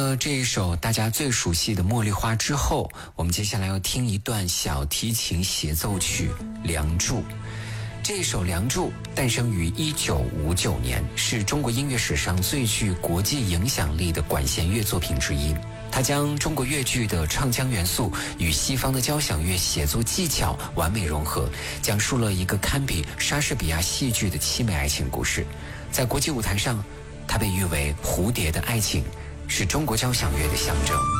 了这一首大家最熟悉的《茉莉花》之后，我们接下来要听一段小提琴协奏曲《梁祝》。这首《梁祝》诞生于1959年，是中国音乐史上最具国际影响力的管弦乐作品之一。它将中国越剧的唱腔元素与西方的交响乐写作技巧完美融合，讲述了一个堪比莎士比亚戏剧的凄美爱情故事。在国际舞台上，它被誉为蝴蝶的爱情，是中国交响乐的象征。